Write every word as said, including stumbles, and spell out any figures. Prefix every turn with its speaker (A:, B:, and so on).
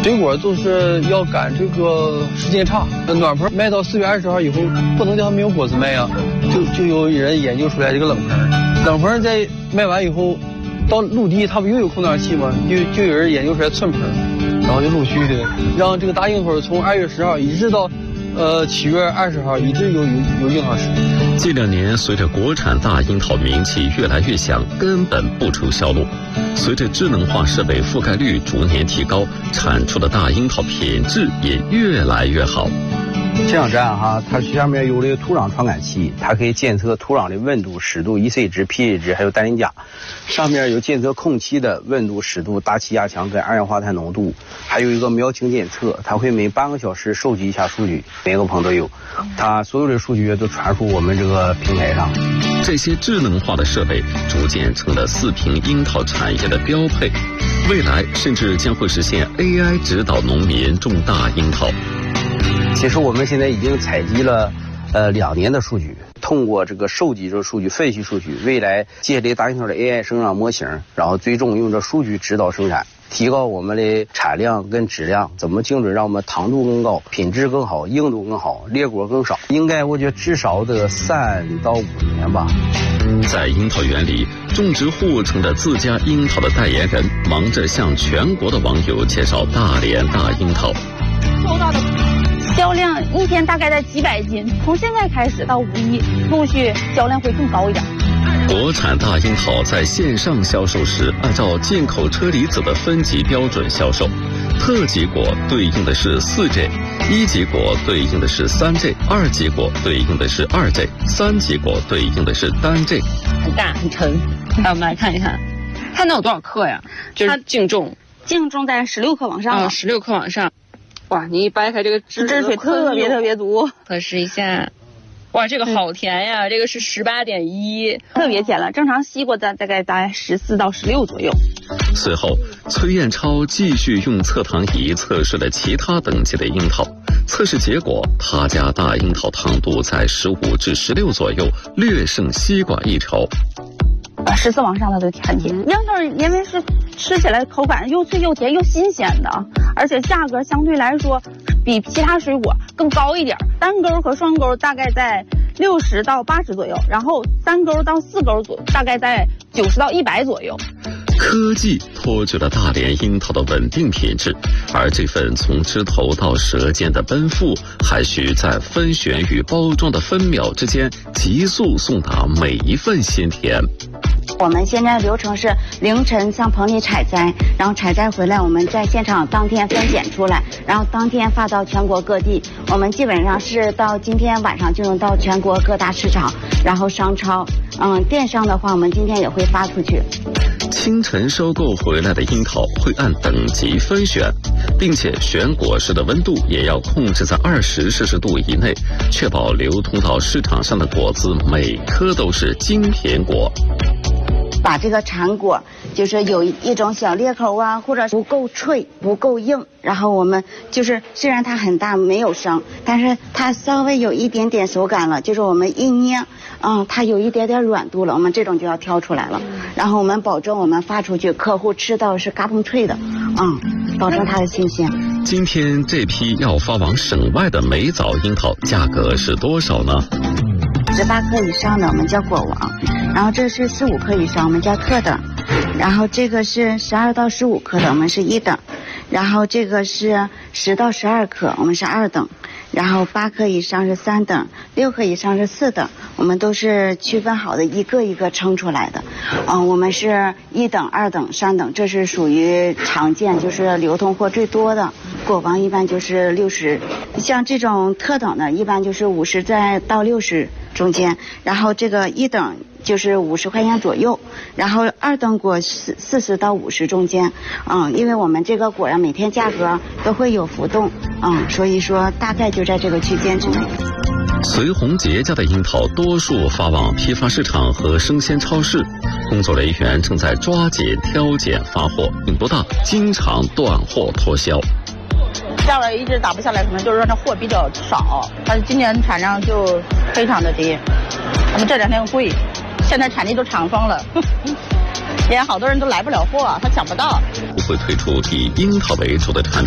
A: 水果都是要赶这个时间差，暖盆卖到四月二十号以后，不能叫它没有果子卖啊，就就有人研究出来这个冷盆，冷盆在卖完以后，到陆地它不又有空调器吗？就就有人研究出来寸盆，然后就陆续的让这个大樱桃从二月十号一直到。呃，七月二十号一直有有有樱桃吃。
B: 近两年，随着国产大樱桃名气越来越响，根本不出销路。随着智能化设备覆盖率逐年提高，产出的大樱桃品质也越来越好。
C: 这样站哈，它下面有这个土壤传感器，它可以监测土壤的温度、湿度、E C 值、pH 值，还有氮磷钾。上面有监测空气的温度、湿度、大气压强跟二氧化碳浓度，还有一个苗情监测，它会每半个小时收集一下数据，每个棚都有。它所有的数据都传输我们这个平台上。
B: 这些智能化的设备逐渐成了四平樱桃产业的标配，未来甚至将会实现 A I 指导农民种大樱桃。
C: 其实我们现在已经采集了呃两年的数据，通过这个收集这个数据、分析数据，未来建立大樱桃的 A I 生长模型，然后最终用这数据指导生产，提高我们的产量跟质量，怎么精准让我们糖度更高、品质更好、硬度更好、裂果更少。应该我觉得至少得三到五年吧。
B: 在樱桃园里，种植户成了自家樱桃的代言人，忙着向全国的网友介绍大连大樱桃。
D: 收到的销量一天大概在几百斤，从现在开始到五一，陆续销量会更高一点。
B: 国产大樱桃在线上销售时，按照进口车厘子的分级标准销售，特级果对应的是四 G， 一级果对应的是三 G， 二级果对应的是二 G， 三级果对应的是单 G。
E: 很大很沉，来我们来看一看，它能有多少克呀？就是净重，
D: 净重在十六克往上。
E: 啊，十六克往上。哇，你一掰开这个汁
D: 汁水特别特别足，
E: 测试一下。哇，这个好甜呀！这个是十八点一，
D: 特别甜了。正常西瓜的大概在十四到十六左右。
B: 随后，崔彦超继续用测糖仪测试了其他等级的樱桃，测试结果，他家大樱桃糖度在十五至十六左右，略胜西瓜一筹。
D: 十四往上它都很甜，樱桃因为是吃起来口感又脆又甜又新鲜的，而且价格相对来说比其他水果更高一点，单钩和双钩大概在六十到八十左右，然后三钩到四钩左大概在九十到一百左右。
B: 科技托举了大连樱桃的稳定品质，而这份从枝头到舌尖的奔赴，还需在分选与包装的分秒之间急速送达每一份鲜甜。
F: 我们现在流程是凌晨向棚里采摘，然后采摘回来，我们在现场当天分拣出来，然后当天发到全国各地。我们基本上是到今天晚上就能到全国各大市场，然后商超，嗯，电商的话，我们今天也会发出去。
B: 清晨收购回来的樱桃会按等级分选，并且选果时的温度也要控制在二十摄氏度以内，确保流通到市场上的果子每颗都是精品果。
F: 把这个产果就是有一种小裂口啊，或者不够脆不够硬，然后我们就是虽然它很大没有生，但是它稍微有一点点手感了，就是我们一捏，嗯，它有一点点软度了，我们这种就要挑出来了，然后我们保证我们发出去客户吃到是嘎嘣脆的，嗯，保证它的新鲜。
B: 今天这批要发往省外的梅枣樱桃价格是多少呢？
F: 十八克以上的我们叫果王，然后这是十五克以上我们叫特等，然后这个是十二到十五克的我们是一等，然后这个是十到十二克我们是二等，然后八克以上是三等，六克以上是四等，我们都是区分好的，一个一个称出来的。嗯，我们是一等、二等、三等，这是属于常见，就是流通货最多的。果王一般就是六十，像这种特等的，一般就是五十在到六十中间，然后这个一等就是五十块钱左右，然后二等果四四十到五十中间，嗯，因为我们这个果呀每天价格都会有浮动，嗯，所以说大概就在这个区间之内。
B: 隋红杰家的樱桃多数发往批发市场和生鲜超市，工作人员正在抓紧挑拣发货，并不大，经常断货脱销。
G: 价位一直打不下来，可能就是说这货比较少，但是今年产量就非常的低。我们这两天贵，现在产地都厂封了，也好多人都来不了货，他抢不到。
B: 会推出以樱桃为主的产品。